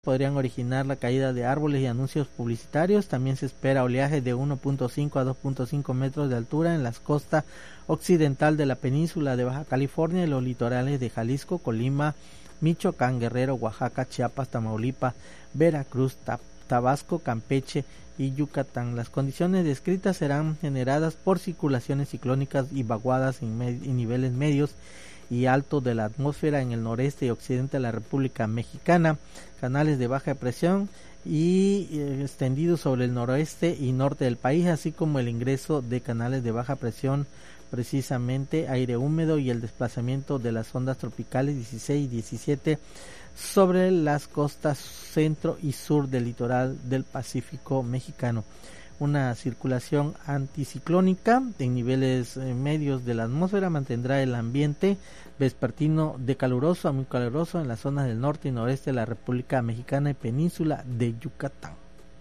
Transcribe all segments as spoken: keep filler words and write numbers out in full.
podrían originar la caída de árboles y anuncios publicitarios. También se espera oleaje de uno punto cinco a dos punto cinco metros de altura en las costas occidental de la península de Baja California y los litorales de Jalisco, Colima, Michoacán, Guerrero, Oaxaca, Chiapas, Tamaulipas, Veracruz, Tabasco, Campeche y Yucatán. Las condiciones descritas serán generadas por circulaciones ciclónicas y vaguadas en, med- en niveles medios y altos de la atmósfera en el noreste y occidente de la República Mexicana, canales de baja presión y eh, extendidos sobre el noroeste y norte del país, así como el ingreso de canales de baja presión, precisamente aire húmedo y el desplazamiento de las ondas tropicales dieciséis y diecisiete sobre las costas centro y sur del litoral del Pacífico mexicano. Una circulación anticiclónica en niveles eh, medios de la atmósfera mantendrá el ambiente vespertino de caluroso a muy caluroso en las zonas del norte y noreste de la República Mexicana y península de Yucatán.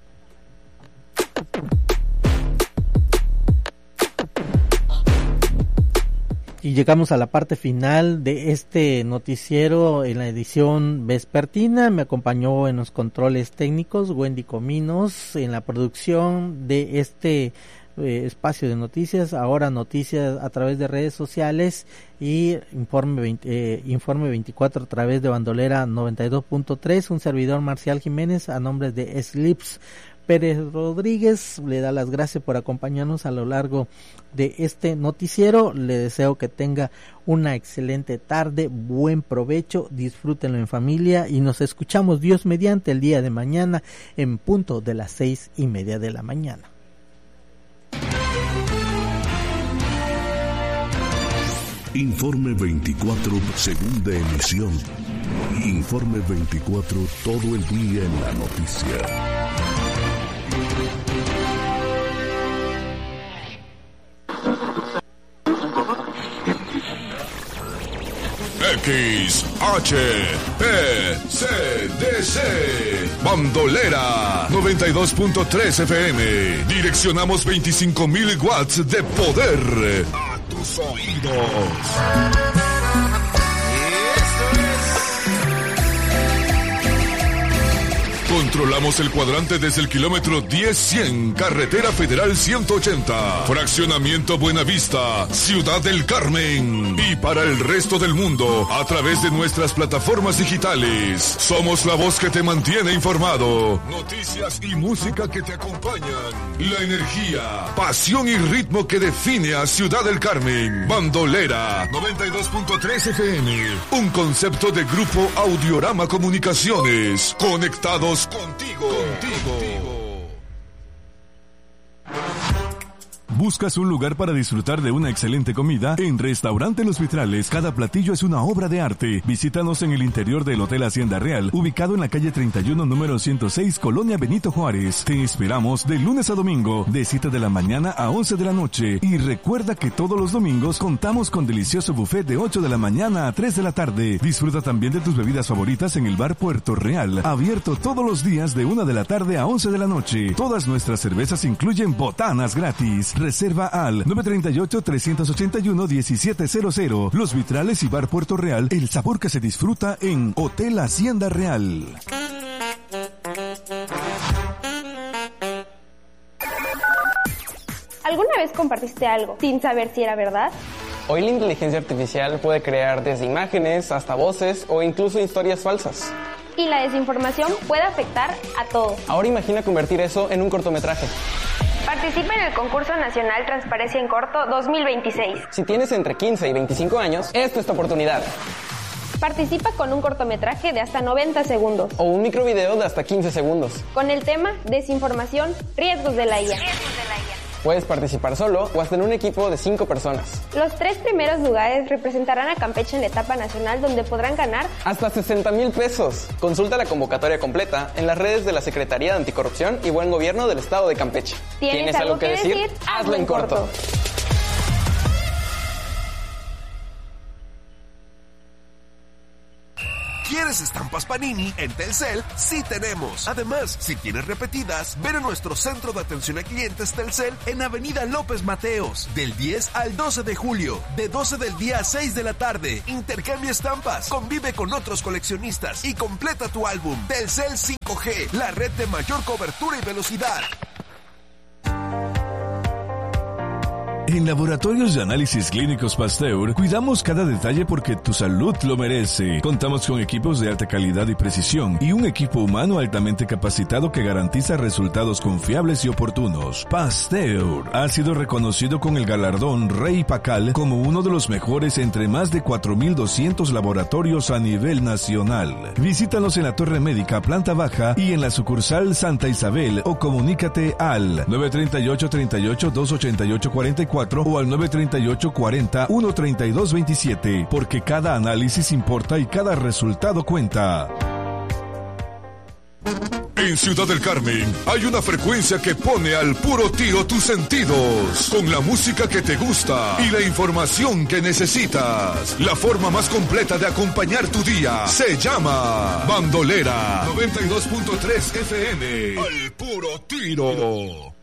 Y llegamos a la parte final de este noticiero en la edición vespertina. Me acompañó en los controles técnicos Wendy Cominos, en la producción de este eh, espacio de noticias, ahora noticias a través de redes sociales y Informe, veinte, eh, Informe veinticuatro a través de Bandolera noventa y dos punto tres, un servidor Marcial Jiménez a nombre de Slips Pérez Rodríguez le da las gracias por acompañarnos a lo largo de este noticiero. Le deseo que tenga una excelente tarde, buen provecho, disfrútenlo en familia y nos escuchamos Dios mediante el día de mañana en punto de las seis y media de la mañana. Informe veinticuatro, segunda emisión. Informe veinticuatro, todo el día en la noticia. X H P C D C Bandolera noventa y dos punto tres F M. Direccionamos veinticinco mil watts de poder a tus oídos. Controlamos el cuadrante desde el kilómetro diez cien, Carretera Federal ciento ochenta, Fraccionamiento Buenavista, Ciudad del Carmen. Y para el resto del mundo, a través de nuestras plataformas digitales. Somos la voz que te mantiene informado. Noticias y música que te acompañan. La energía, pasión y ritmo que define a Ciudad del Carmen. Bandolera noventa y dos punto tres F M. Un concepto de Grupo Audiorama Comunicaciones. Conectados contigo, contigo. ¿Buscas un lugar para disfrutar de una excelente comida? En Restaurante Los Vitrales, cada platillo es una obra de arte. Visítanos en el interior del Hotel Hacienda Real, ubicado en la calle treinta y uno, número ciento seis, Colonia Benito Juárez. Te esperamos de lunes a domingo, de siete de la mañana a once de la noche. Y recuerda que todos los domingos contamos con delicioso buffet de ocho de la mañana a tres de la tarde. Disfruta también de tus bebidas favoritas en el bar Puerto Real, abierto todos los días de una de la tarde a once de la noche. Todas nuestras cervezas incluyen botanas gratis. Reserva al nueve tres ocho, tres ocho uno, uno siete cero cero. Los Vitrales y Bar Puerto Real, el sabor que se disfruta en Hotel Hacienda Real. ¿Alguna vez compartiste algo sin saber si era verdad? Hoy la inteligencia artificial puede crear desde imágenes hasta voces o incluso historias falsas. Y la desinformación puede afectar a todos. Ahora imagina convertir eso en un cortometraje. Participa en el concurso nacional Transparencia en Corto dos mil veintiséis. Si tienes entre quince y veinticinco años, esta es tu oportunidad. Participa con un cortometraje de hasta noventa segundos. O un microvideo de hasta quince segundos. Con el tema Desinformación, riesgos de la I A. Puedes participar solo o hasta en un equipo de cinco personas. Los tres primeros lugares representarán a Campeche en la etapa nacional, donde podrán ganar hasta sesenta mil pesos. Consulta la convocatoria completa en las redes de la Secretaría de Anticorrupción y Buen Gobierno del Estado de Campeche. ¿Tienes, ¿Tienes algo, algo que decir? decir? Hazlo en corto. corto. ¿Quieres las estampas Panini en Telcel sí tenemos. Además, si tienes repetidas, ven a nuestro centro de atención a clientes Telcel en Avenida López Mateos, del diez al doce de julio, de doce del día a seis de la tarde. Intercambia estampas, convive con otros coleccionistas y completa tu álbum. Telcel cinco G, la red de mayor cobertura y velocidad. En Laboratorios de Análisis Clínicos Pasteur, cuidamos cada detalle porque tu salud lo merece. Contamos con equipos de alta calidad y precisión y un equipo humano altamente capacitado que garantiza resultados confiables y oportunos. Pasteur ha sido reconocido con el galardón Rey Pacal como uno de los mejores entre más de cuatro mil doscientos laboratorios a nivel nacional. Visítanos en la Torre Médica, planta baja y en la sucursal Santa Isabel o comunícate al nueve tres ocho, tres ocho, dos ocho ocho, cuatro cuatro o al nueve tres ocho, cuarenta, uno treinta y dos veintisiete, porque cada análisis importa y cada resultado cuenta. En Ciudad del Carmen hay una frecuencia que pone al puro tiro tus sentidos, con la música que te gusta y la información que necesitas. La forma más completa de acompañar tu día se llama Bandolera noventa y dos punto tres F M. Al puro tiro.